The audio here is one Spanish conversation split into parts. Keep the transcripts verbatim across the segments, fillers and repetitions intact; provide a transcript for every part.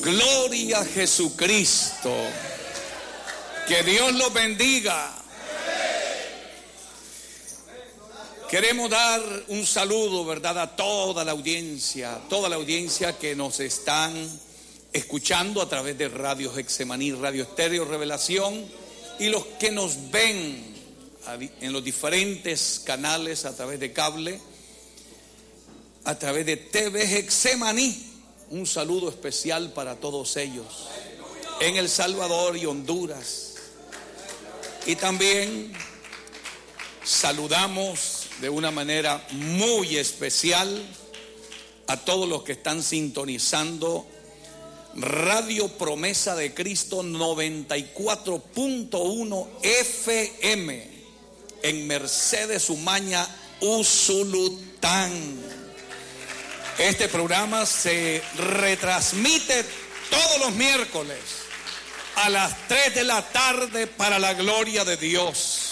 Gloria a Jesucristo. Que Dios los bendiga. Queremos dar un saludo, ¿verdad?, a toda la audiencia, toda la audiencia que nos están escuchando a través de Radio Getsemaní, Radio Estéreo Revelación, y los que nos ven en los diferentes canales a través de cable, a través de T V Getsemaní. Un saludo especial para todos ellos en El Salvador y Honduras. Y también saludamos de una manera muy especial a todos los que están sintonizando Radio Promesa de Cristo noventa y cuatro punto uno F M en Mercedes Umaña, Usulután. Este programa se retransmite todos los miércoles a las tres de la tarde para la gloria de Dios.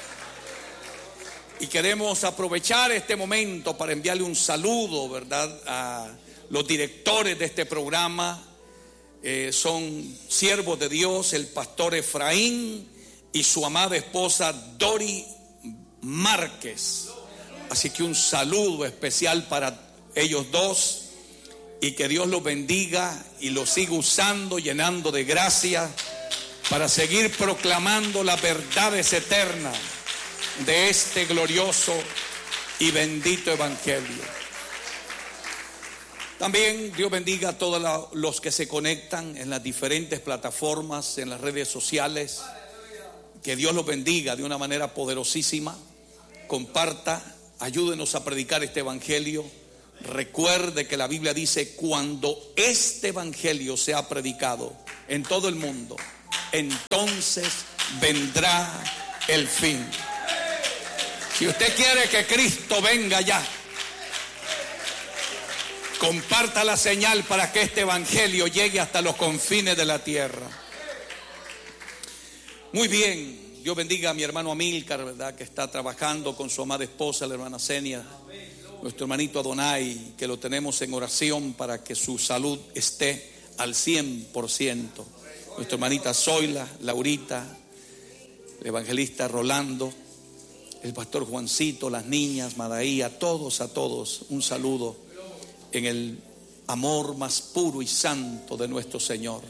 Y queremos aprovechar este momento para enviarle un saludo, ¿verdad?, a los directores de este programa. Eh, son siervos de Dios, el pastor Efraín y su amada esposa Dori Márquez. Así que un saludo especial para ellos dos, y que Dios los bendiga y los siga usando, llenando de gracia para seguir proclamando las verdades eternas de este glorioso y bendito evangelio. También Dios bendiga a todos los que se conectan en las diferentes plataformas, en las redes sociales. Que Dios los bendiga de una manera poderosísima. Comparta, ayúdenos a predicar este evangelio. Recuerde que la Biblia dice: cuando este evangelio sea predicado en todo el mundo, entonces vendrá el fin. Si usted quiere que Cristo venga ya, comparta la señal para que este evangelio llegue hasta los confines de la tierra. Muy bien, Dios bendiga a mi hermano Amílcar, ¿verdad?, que está trabajando con su amada esposa, la hermana Zenia. Nuestro hermanito Adonai, que lo tenemos en oración para que su salud esté al cien por ciento. Nuestra hermanita Zoila, Laurita, el evangelista Rolando, el pastor Juancito, las niñas, Madaí, a todos, a todos, un saludo en el amor más puro y santo de nuestro Señor.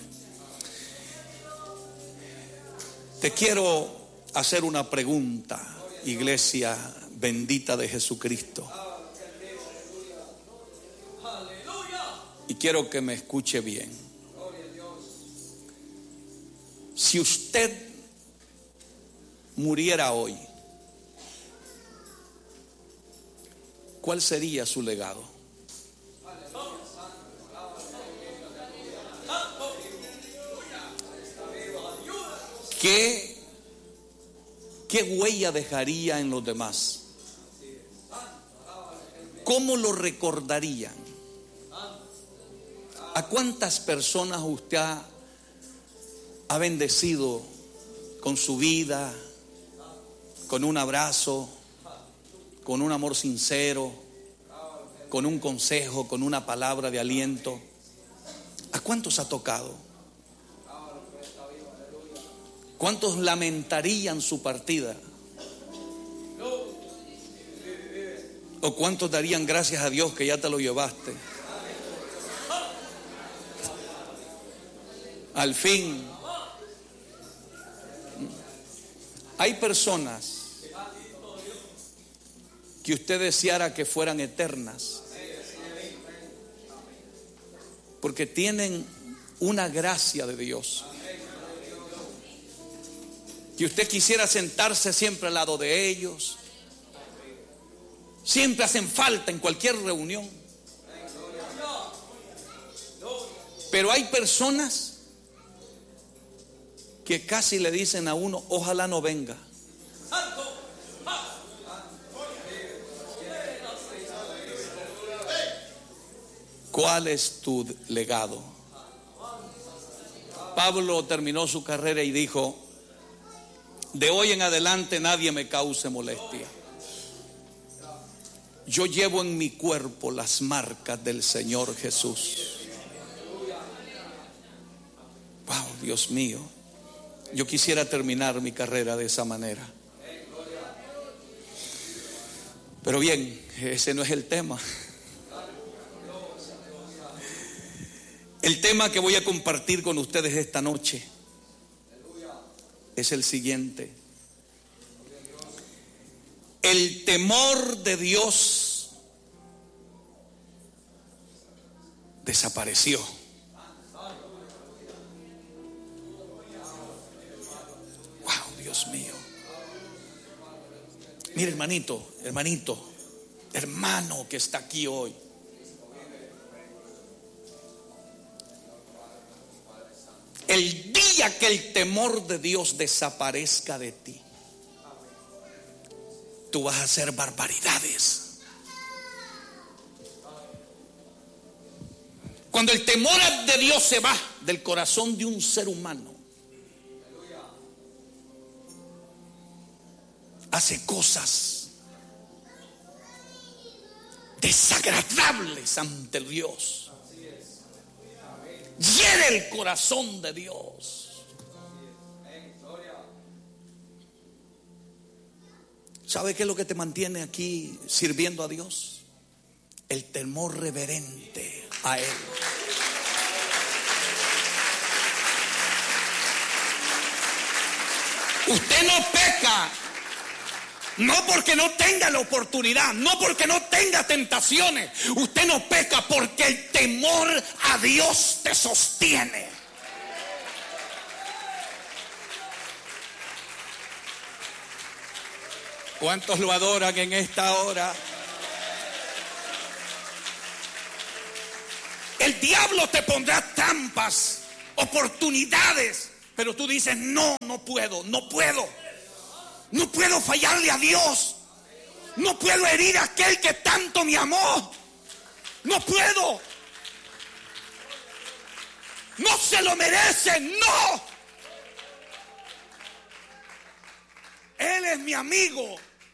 Te quiero hacer una pregunta, iglesia bendita de Jesucristo. Y quiero que me escuche bien. Si usted muriera hoy, ¿cuál sería su legado? ¿Qué, qué huella dejaría en los demás? ¿Cómo lo recordarían? ¿A cuántas personas usted ha, ha bendecido con su vida, con un abrazo, con un amor sincero, con un consejo, con una palabra de aliento? ¿A cuántos ha tocado? ¿Cuántos lamentarían su partida? ¿O cuántos darían gracias a Dios que ya te lo llevaste? Al fin, hay personas que usted deseara que fueran eternas, porque tienen una gracia de Dios, que usted quisiera sentarse siempre al lado de ellos. Siempre hacen falta en cualquier reunión. Pero hay personas que casi le dicen a uno: ojalá no venga. ¿Cuál es tu legado? Pablo terminó su carrera y dijo: de hoy en adelante nadie me cause molestia. Yo llevo en mi cuerpo las marcas del Señor Jesús. Dios mío. Yo quisiera terminar mi carrera de esa manera. Pero bien, ese no es el tema. El tema que voy a compartir con ustedes esta noche es el siguiente. El temor de Dios desapareció. Wow, Dios mío. Mire, hermanito, hermanito, hermano que está aquí hoy. El día que el temor de Dios desaparezca de ti, tú vas a hacer barbaridades. Cuando el temor de Dios se va del corazón de un ser humano, hace cosas desagradables ante Dios. Hiere el corazón de Dios. ¿Sabe qué es lo que te mantiene aquí sirviendo a Dios? El temor reverente a Él. Usted no peca, no porque no tenga la oportunidad, no porque no tenga tentaciones. Usted no peca porque el temor a Dios te sostiene. ¿Cuántos lo adoran en esta hora? El diablo te pondrá trampas, oportunidades, pero tú dices, no, no puedo, no puedo. No puedo fallarle a Dios. No puedo herir a aquel que tanto me amó. No puedo. No se lo merece, no. Él es mi amigo,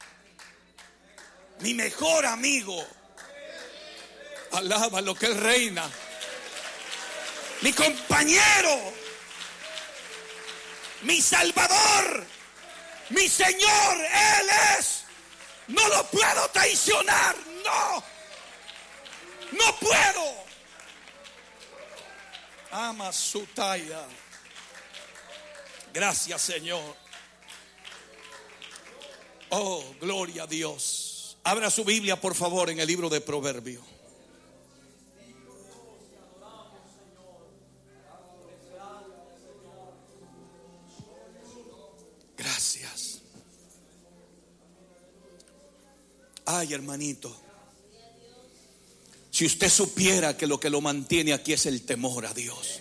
mi mejor amigo. Alaba lo que Él reina. Mi compañero, mi Salvador, mi Señor, Él es. No lo puedo traicionar, no. No puedo. Ama su talla. Gracias, Señor. Oh, gloria a Dios. Abra su Biblia, por favor, en el libro de Proverbios. Gracias. Ay, hermanito, si usted supiera que lo que lo mantiene aquí es el temor a Dios.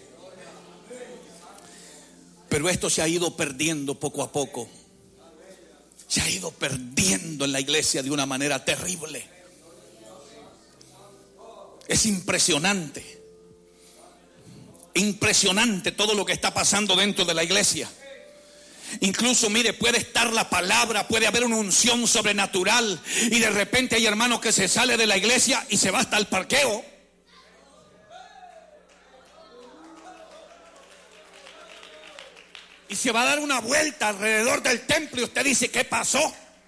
Pero esto se ha ido perdiendo poco a poco. Se ha ido perdiendo en la iglesia de una manera terrible. Es impresionante. Impresionante todo lo que está pasando dentro de la iglesia. Incluso, mire, puede estar la palabra, puede haber una unción sobrenatural y de repente hay hermanos que se sale de la iglesia y se va hasta el parqueo. Y se va a dar una vuelta alrededor del templo y usted dice, ¿qué pasó?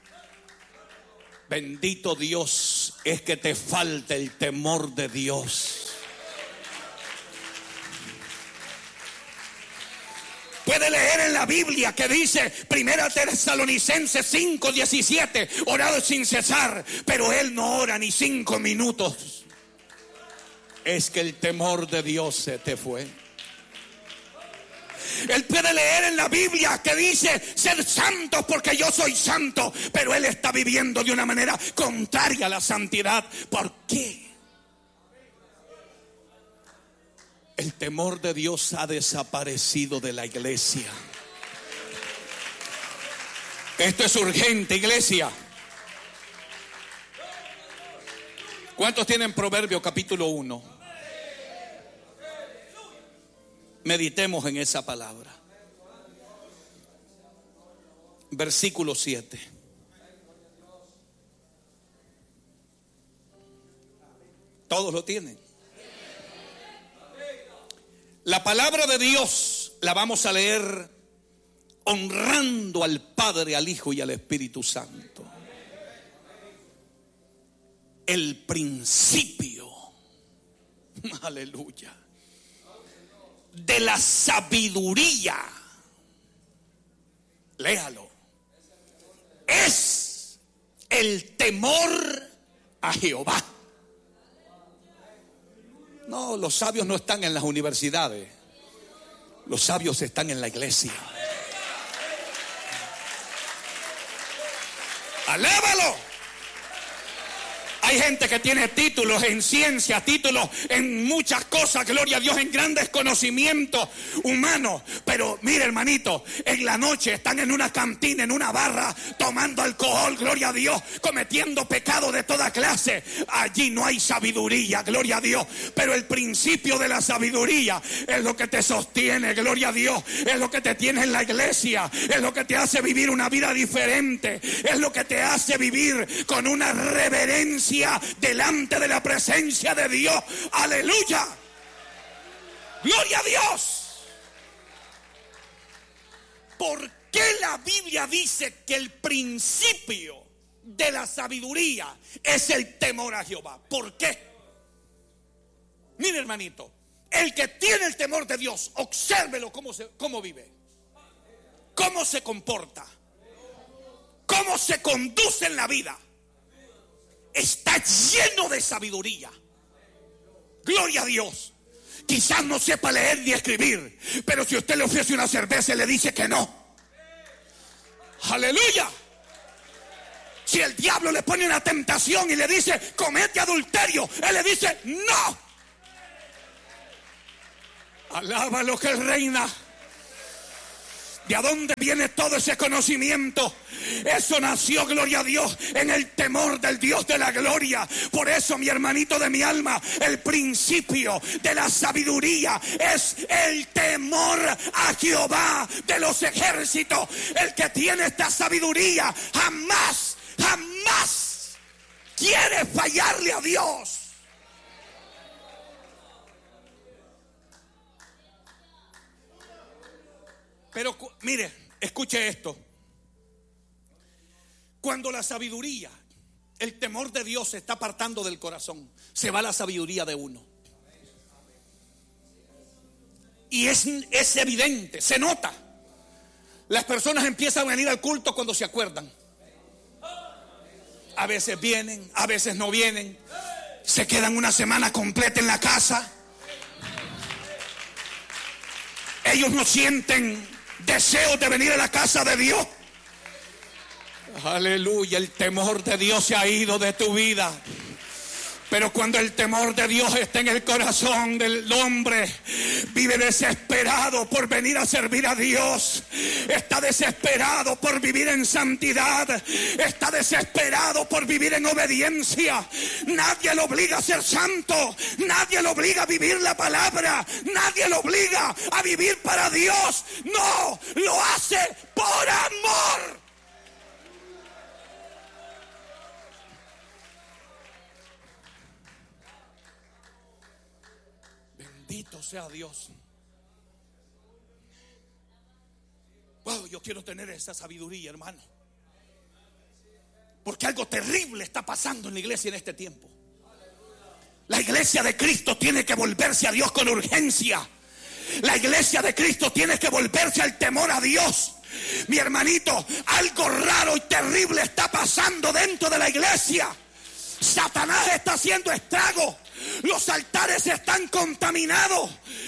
Bendito Dios, es que te falta el temor de Dios. Puede leer en la Biblia que dice Primera Tesalonicenses cinco diecisiete, orado sin cesar, pero él no ora ni cinco minutos. Es que el temor de Dios se te fue. Él puede leer en la Biblia que dice ser santos porque yo soy santo, pero él está viviendo de una manera contraria a la santidad. ¿Por qué? El temor de Dios ha desaparecido de la iglesia. Esto es urgente, iglesia. ¿Cuántos tienen Proverbios capítulo uno? Meditemos en esa palabra. Versículo siete. ¿Todos lo tienen? La palabra de Dios, la vamos a leer honrando al Padre, al Hijo y al Espíritu Santo. El principio, aleluya, de la sabiduría, léalo, es el temor a Jehová. No, los sabios no están en las universidades, los sabios están en la iglesia. Alábalo. Hay gente que tiene títulos en ciencia, títulos en muchas cosas, gloria a Dios, en grandes conocimientos humanos. Pero mire, hermanito, en la noche están en una cantina, en una barra, tomando alcohol, gloria a Dios, cometiendo pecados de toda clase. Allí no hay sabiduría, gloria a Dios. Pero el principio de la sabiduría es lo que te sostiene, gloria a Dios. Es lo que te tiene en la iglesia, es lo que te hace vivir una vida diferente, es lo que te hace vivir con una reverencia delante de la presencia de Dios. Aleluya, gloria a Dios. ¿Por qué la Biblia dice que el principio de la sabiduría es el temor a Jehová? ¿Por qué? Mire, hermanito, el que tiene el temor de Dios, obsérvelo cómo, se, cómo vive, cómo se comporta, cómo se conduce en la vida. Está lleno de sabiduría. Gloria a Dios. Quizás no sepa leer ni escribir, pero si usted le ofrece una cerveza, le dice que no. Aleluya. Si el diablo le pone una tentación y le dice comete adulterio, él le dice no. Alaba lo que él reina. ¿De dónde viene todo ese conocimiento? Eso nació, gloria a Dios, en el temor del Dios de la gloria. Por eso, mi hermanito de mi alma, el principio de la sabiduría es el temor a Jehová de los ejércitos. El que tiene esta sabiduría jamás, jamás quiere fallarle a Dios. Pero mire, escuche esto. Cuando la sabiduría, el temor de Dios se está apartando del corazón, se va la sabiduría de uno. Y es, es evidente, se nota. Las personas empiezan a venir al culto cuando se acuerdan. A veces vienen, a veces no vienen. Se quedan una semana completa en la casa. Ellos no sienten deseo de venir a la casa de Dios. Aleluya, el temor de Dios se ha ido de tu vida. Pero cuando el temor de Dios está en el corazón del hombre, vive desesperado por venir a servir a Dios. Está desesperado por vivir en santidad. Está desesperado por vivir en obediencia. Nadie lo obliga a ser santo. Nadie lo obliga a vivir la palabra. Nadie lo obliga a vivir para Dios. No, lo hace por amor. Bendito sea Dios. Wow, yo quiero tener esa sabiduría, hermano. Porque algo terrible está pasando en la iglesia en este tiempo. La iglesia de Cristo tiene que volverse a Dios con urgencia. La iglesia de Cristo tiene que volverse al temor a Dios. Mi hermanito, algo raro y terrible está pasando dentro de la iglesia. Satanás está haciendo estragos. Los altares están contaminados.